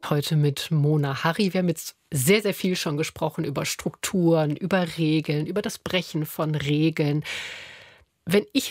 heute mit Mona Harry. Wir haben jetzt sehr, sehr viel schon gesprochen über Strukturen, über Regeln, über das Brechen von Regeln. Wenn ich